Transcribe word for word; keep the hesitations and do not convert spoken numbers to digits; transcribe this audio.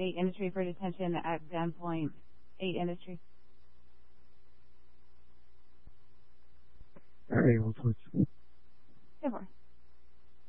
eight Industry for detention at gunpoint. eight Industry. All right, well, please. Good for